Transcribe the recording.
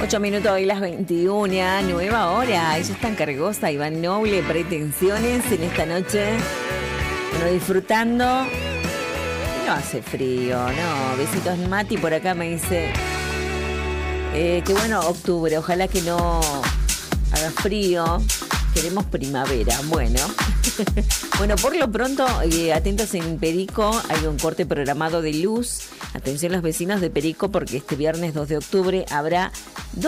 8 minutos y las 21, nueva hora. Ella es tan cargosa, Iván Noble, pretensiones en esta noche. Bueno, disfrutando. No hace frío, no. Besitos, Mati por acá me dice que bueno, octubre, ojalá que no haga frío. Queremos primavera, bueno. Bueno, por lo pronto, atentos en Perico, hay un corte programado de luz. Atención los vecinos de Perico porque este viernes 2 de octubre habrá